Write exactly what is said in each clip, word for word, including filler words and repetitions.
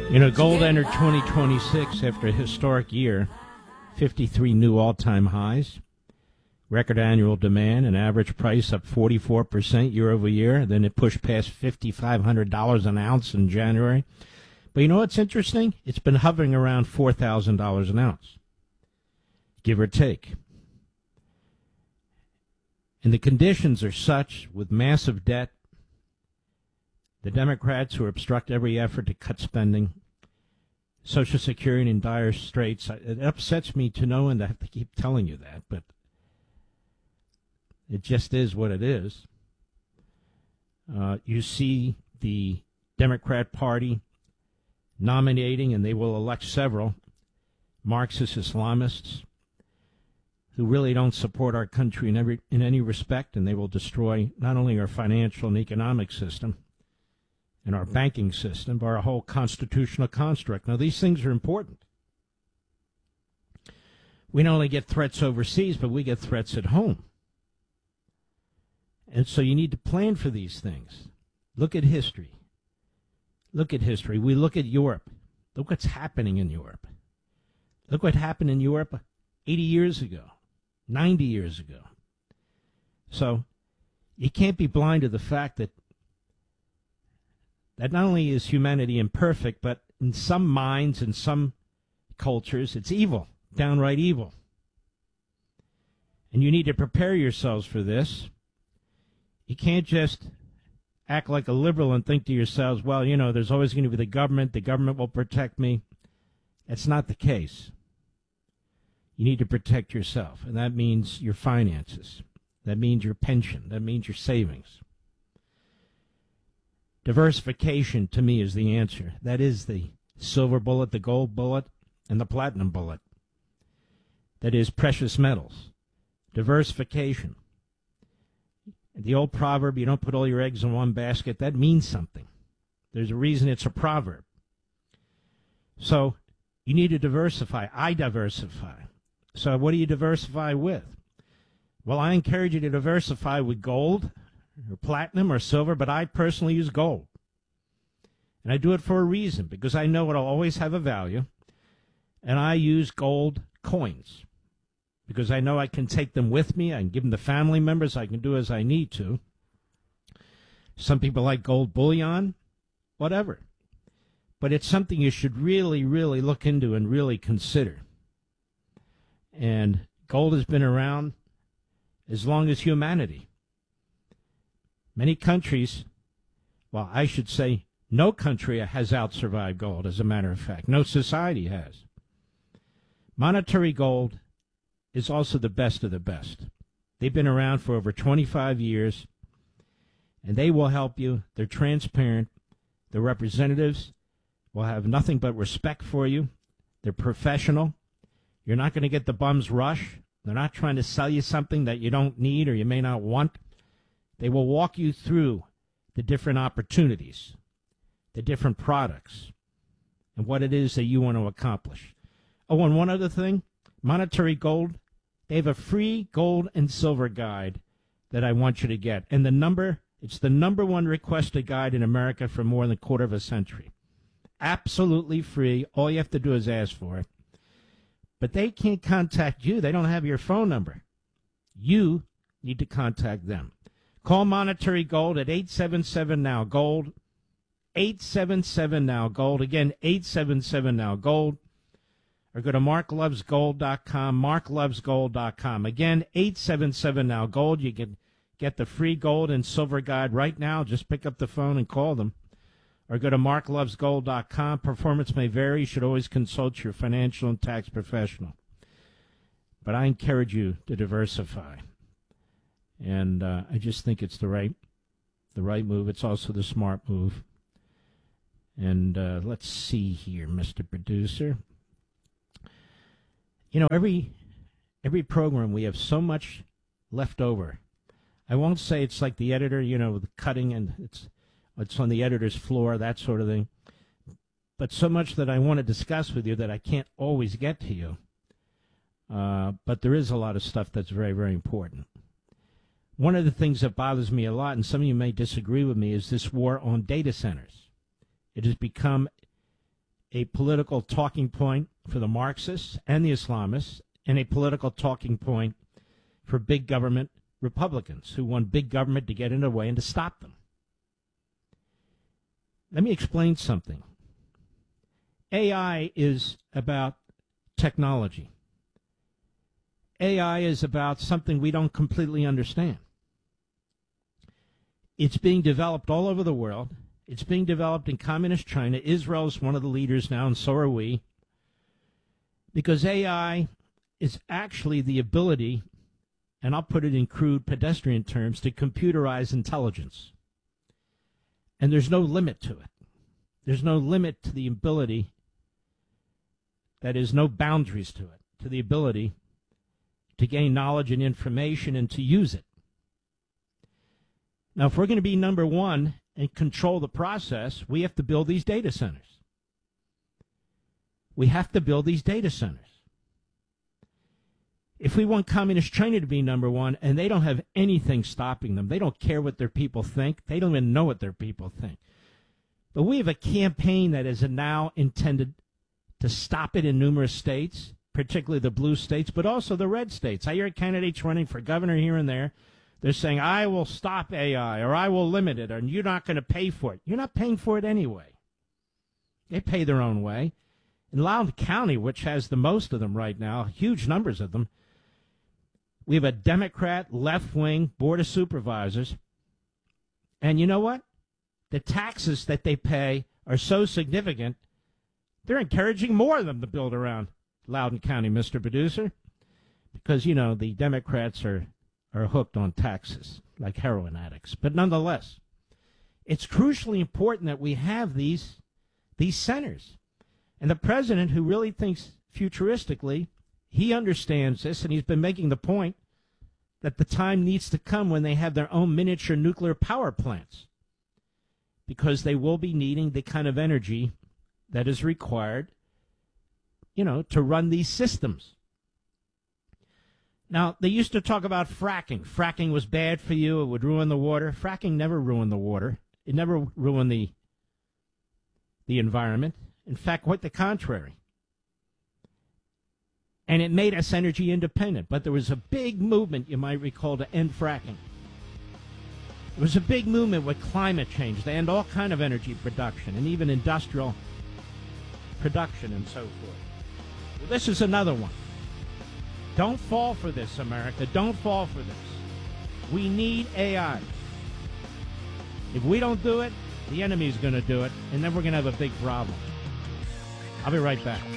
You know, gold entered twenty twenty-six after a historic year, fifty-three new all-time highs, record annual demand, an average price up forty-four percent year over year. Then it pushed past five thousand five hundred dollars an ounce in January. But you know what's interesting? It's been hovering around four thousand dollars an ounce, give or take. And the conditions are such, with massive debt, the Democrats who obstruct every effort to cut spending, Social Security in dire straits. It upsets me to know and to have to keep telling you that, but it just is what it is. Uh, you see the Democrat Party nominating, and they will elect several Marxist Islamists who really don't support our country in every in any respect, and they will destroy not only our financial and economic system and our banking system, but our whole constitutional construct. Now, these things are important. We not only get threats overseas, but we get threats at home. And so you need to plan for these things. Look at history. Look at history. We look at Europe. Look what's happening in Europe. Look what happened in Europe eighty years ago, ninety years ago. So you can't be blind to the fact that that not only is humanity imperfect, but in some minds and some cultures, it's evil, downright evil. And you need to prepare yourselves for this. You can't just act like a liberal and think to yourselves, well, you know, there's always going to be the government. The government will protect me. That's not the case. You need to protect yourself, and that means your finances. That means your pension. That means your savings. Diversification, to me, is the answer. That is the silver bullet, the gold bullet, and the platinum bullet. That is precious metals. Diversification. The old proverb, you don't put all your eggs in one basket, that means something. There's a reason it's a proverb. So you need to diversify. I diversify. So what do you diversify with? Well, I encourage you to diversify with gold or platinum or silver, but I personally use gold. And I do it for a reason, because I know it'll always have a value, and I use gold coins because I know I can take them with me. I can give them to family members. I can do as I need to. Some people like gold bullion, whatever. But it's something you should really, really look into and really consider. And gold has been around as long as humanity. Many countries, well, I should say no country has outsurvived gold, as a matter of fact. No society has. Monetary gold is also the best of the best. They've been around for over twenty-five years, and they will help you. They're transparent. The representatives will have nothing but respect for you. They're professional. You're not going to get the bum's rush. They're not trying to sell you something that you don't need or you may not want. They will walk you through the different opportunities, the different products, and what it is that you want to accomplish. Oh, and one other thing, Monetary Gold, they have a free gold and silver guide that I want you to get. And the number, it's the number one requested guide in America for more than a quarter of a century. Absolutely free. All you have to do is ask for it. But they can't contact you. They don't have your phone number. You need to contact them. Call Monetary Gold at eight seven seven now gold. eight seven seven now gold. Again, eight seven seven now gold. Or go to mark loves gold dot com, mark loves gold dot com. Again, eight seven seven now gold. You can get the free gold and silver guide right now. Just pick up the phone and call them. Or go to mark loves gold dot com. Performance may vary. You should always consult your financial and tax professional. But I encourage you to diversify. And uh, I just think it's the right the right move. It's also the smart move. And uh, let's see here, Mister Producer. You know, every every program we have so much left over. I won't say it's like the editor, you know, the cutting and it's it's on the editor's floor, that sort of thing. But so much that I want to discuss with you that I can't always get to you. Uh, but there is a lot of stuff that's very, very important. One of the things that bothers me a lot, and some of you may disagree with me, is this war on data centers. It has become a political talking point for the Marxists and the Islamists, and a political talking point for big government Republicans who want big government to get in the way and to stop them. Let me explain something. A I is about technology. A I is about something we don't completely understand. It's being developed all over the world. It's being developed in communist China. Israel's one of the leaders now, and so are we. Because A I is actually the ability, and I'll put it in crude pedestrian terms, to computerize intelligence. And there's no limit to it. There's no limit to the ability, that is, no boundaries to it, to the ability to gain knowledge and information and to use it. Now, if we're going to be number one and control the process, we have to build these data centers. We have to build these data centers. If we want communist China to be number one, and they don't have anything stopping them, they don't care what their people think, they don't even know what their people think. But we have a campaign that is now intended to stop it in numerous states, particularly the blue states, but also the red states. I hear candidates running for governor here and there. They're saying, I will stop A I, or I will limit it, and you're not going to pay for it. You're not paying for it anyway. They pay their own way. In Loudoun County, which has the most of them right now, huge numbers of them, we have a Democrat left-wing board of supervisors. And you know what? The taxes that they pay are so significant, they're encouraging more of them to build around Loudoun County, Mister Producer, because, you know, the Democrats are are hooked on taxes like heroin addicts. But nonetheless, it's crucially important that we have these these centers. And the president, who really thinks futuristically, he understands this, and he's been making the point that the time needs to come when they have their own miniature nuclear power plants, because they will be needing the kind of energy that is required, you know, to run these systems. Now, they used to talk about fracking. Fracking was bad for you. It would ruin the water. Fracking never ruined the water. It never ruined the, the environment. In fact, quite the contrary. And it made us energy independent. But there was a big movement, you might recall, to end fracking. There was a big movement with climate change to end all kind of energy production and even industrial production and so forth. Well, this is another one. Don't fall for this, America. Don't fall for this. We need A I. If we don't do it, the enemy's going to do it, and then we're going to have a big problem. I'll be right back.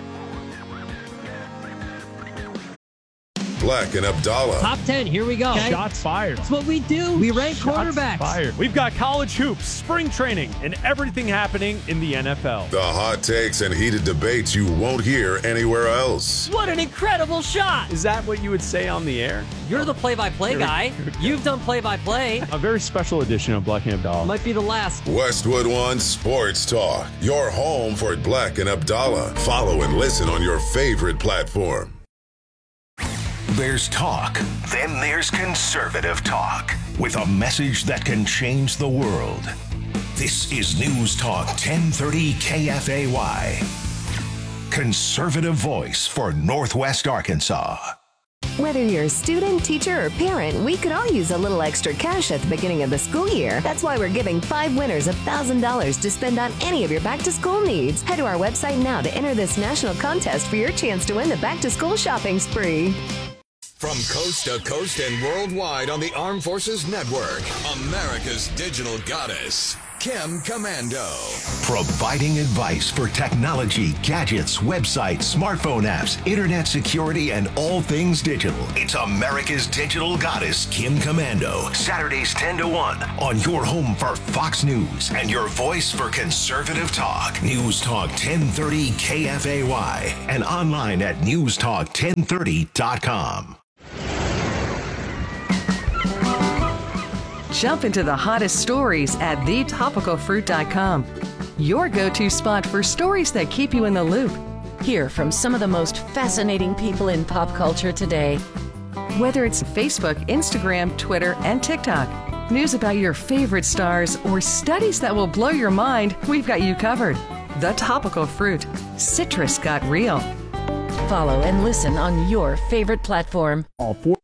Black and Abdallah. Top ten, here we go. Okay. Shots fired. That's what we do. We rank Shots quarterbacks. Fired. We've got college hoops, spring training, and everything happening in the N F L. The hot takes and heated debates you won't hear anywhere else. What an incredible shot. Is that what you would say on the air? You're the play-by-play guy. You've done play-by-play. A very special edition of Black and Abdallah. Might be the last. Westwood One Sports Talk. Your home for Black and Abdallah. Follow and listen on your favorite platform. There's talk, then there's conservative talk, with a message that can change the world. This is News Talk ten thirty K F A Y. Conservative voice for Northwest Arkansas. Whether you're a student, teacher, or parent, we could all use a little extra cash at the beginning of the school year. That's why we're giving five winners one thousand dollars to spend on any of your back-to-school needs. Head to our website now to enter this national contest for your chance to win the back-to-school shopping spree. From coast to coast and worldwide on the Armed Forces Network, America's digital goddess, Kim Komando. Providing advice for technology, gadgets, websites, smartphone apps, internet security, and all things digital. It's America's digital goddess, Kim Komando. Saturdays ten to one on your home for Fox News and your voice for conservative talk. News Talk ten thirty K F A Y and online at news talk ten thirty dot com. Jump into the hottest stories at the topical fruit dot com. Your go-to spot for stories that keep you in the loop. Hear from some of the most fascinating people in pop culture today. Whether it's Facebook, Instagram, Twitter, and TikTok, news about your favorite stars, or studies that will blow your mind, we've got you covered. The Topical Fruit. Citrus got real. Follow and listen on your favorite platform. All four.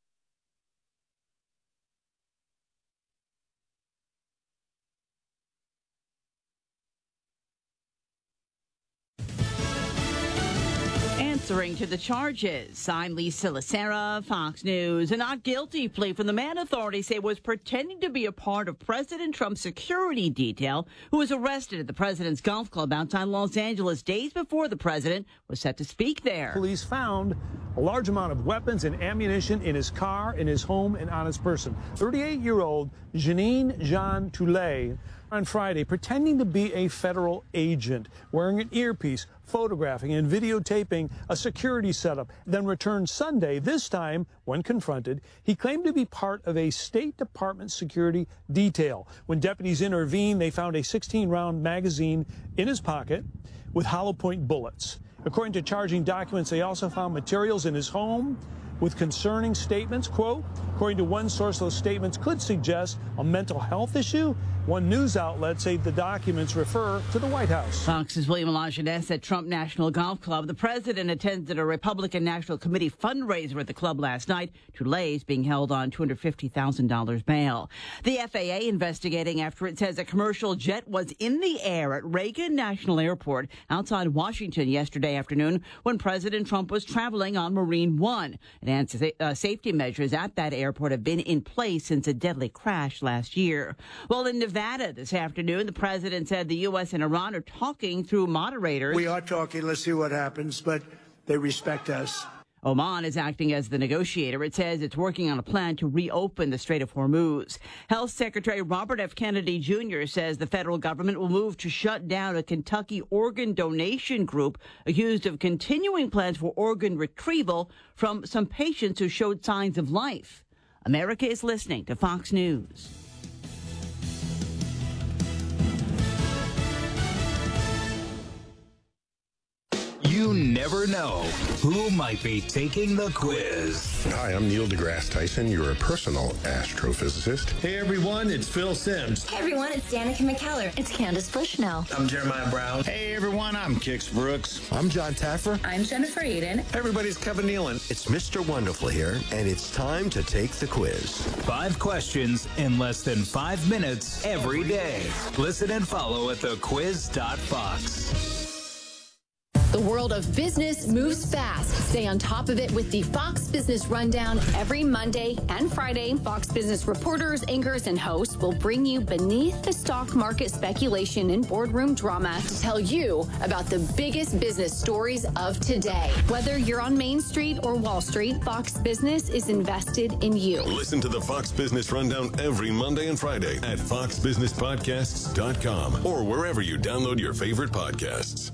Answering to the charges, I'm Lisa Lacera, Fox News. A not guilty plea from the man authorities say was pretending to be a part of President Trump's security detail, who was arrested at the president's golf club outside Los Angeles days before the president was set to speak there. Police found a large amount of weapons and ammunition in his car, in his home, and on his person. thirty-eight-year-old Janine Jean Toulet on Friday pretending to be a federal agent, wearing an earpiece, photographing and videotaping a security setup, then returned Sunday. This time, when confronted, he claimed to be part of a State Department security detail. When deputies intervened, they found a sixteen-round magazine in his pocket with hollow point bullets. According to charging documents, they also found materials in his home with concerning statements. Quote, according to one source, those statements could suggest a mental health issue. One news outlet said the documents refer to the White House. Fox's William Lajeunesse at Trump National Golf Club. The president attended a Republican National Committee fundraiser at the club last night. Toulet is being held on two hundred fifty thousand dollars bail. The F A A investigating after it says a commercial jet was in the air at Reagan National Airport outside Washington yesterday afternoon when President Trump was traveling on Marine One. And uh, safety measures at that airport have been in place since a deadly crash last year. Well, in Nevada this afternoon, the president said the U S and Iran are talking through moderators. We are talking. Let's see what happens, but they respect us. Oman is acting as the negotiator. It says it's working on a plan to reopen the Strait of Hormuz. Health Secretary Robert F. Kennedy Junior says the federal government will move to shut down a Kentucky organ donation group accused of continuing plans for organ retrieval from some patients who showed signs of life. America is listening to Fox News. You never know who might be taking the quiz. Hi, I'm Neil deGrasse Tyson, your personal astrophysicist. Hey everyone, it's Phil Simms. Hey everyone, it's Danica McKellar. It's Candace Bushnell. I'm Jeremiah Brown. Hey everyone, I'm Kix Brooks. I'm John Taffer. I'm Jennifer Aiden. Everybody's Kevin Nealon. It's Mister Wonderful here, and it's time to take the quiz. Five questions in less than five minutes every day. Listen and follow at the quiz dot fox. The world of business moves fast. Stay on top of it with the Fox Business Rundown every Monday and Friday. Fox Business reporters, anchors, and hosts will bring you beneath the stock market speculation and boardroom drama to tell you about the biggest business stories of today. Whether you're on Main Street or Wall Street, Fox Business is invested in you. Listen to the Fox Business Rundown every Monday and Friday at fox business podcasts dot com or wherever you download your favorite podcasts.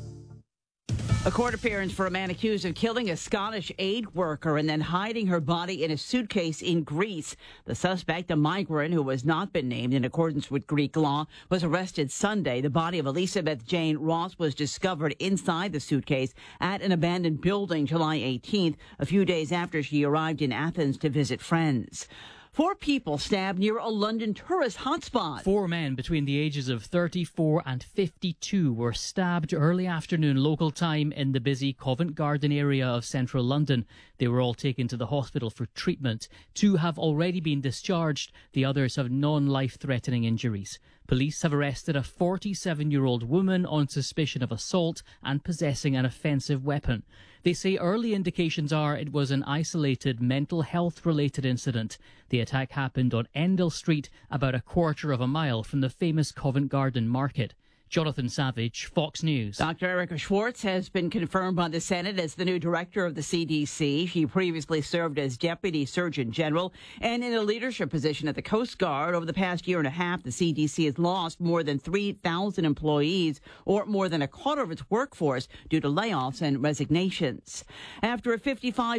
A court appearance for a man accused of killing a Scottish aid worker and then hiding her body in a suitcase in Greece. The suspect, a migrant who has not been named in accordance with Greek law, was arrested Sunday. The body of Elizabeth Jane Ross was discovered inside the suitcase at an abandoned building July eighteenth, a few days after she arrived in Athens to visit friends. Four people stabbed near a London tourist hotspot. Four men between the ages of thirty-four and fifty-two were stabbed early afternoon local time in the busy Covent Garden area of central London. They were all taken to the hospital for treatment. Two have already been discharged. The others have non-life-threatening injuries. Police have arrested a forty-seven-year-old woman on suspicion of assault and possessing an offensive weapon. They say early indications are it was an isolated mental health-related incident. The attack happened on Endell Street, about a quarter of a mile from the famous Covent Garden Market. Jonathan Savage, Fox News. Doctor Erica Schwartz has been confirmed by the Senate as the new director of the C D C. She previously served as Deputy Surgeon General and in a leadership position at the Coast Guard. Over the past year and a half, the C D C has lost more than three thousand employees, or more than a quarter of its workforce, due to layoffs and resignations. After a fifty-five